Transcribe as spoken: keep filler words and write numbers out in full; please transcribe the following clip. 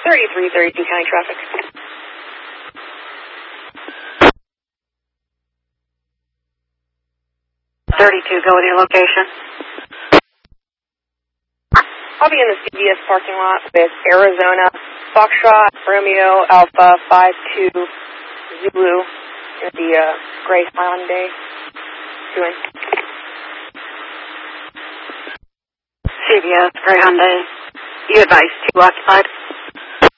thirty-three thirty-two county traffic. thirty-two, go with your location. I'll be in the C V S parking lot with Arizona, Foxtrot, Romeo, Alpha, five two, Zulu, in the uh, gray Hyundai. Doing. C V S, gray Hyundai. You advise two occupied.